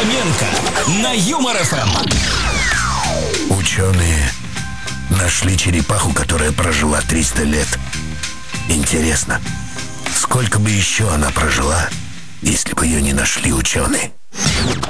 Фоменко на Юмор ФМ. Ученые нашли черепаху, которая прожила 300 лет. Интересно, сколько бы еще она прожила, если бы ее не нашли ученые?